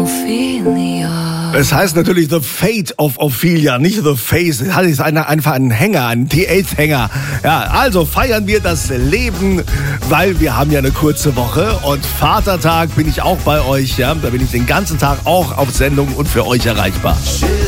Ophelia. Es heißt natürlich The Fate of Ophelia, nicht The Face. Es ist einfach ein Hänger, ein T8-Hänger. Ja, also feiern wir das Leben, weil wir haben ja eine kurze Woche und Vatertag bin ich auch bei euch. Ja, da bin ich den ganzen Tag auch auf Sendung und für euch erreichbar.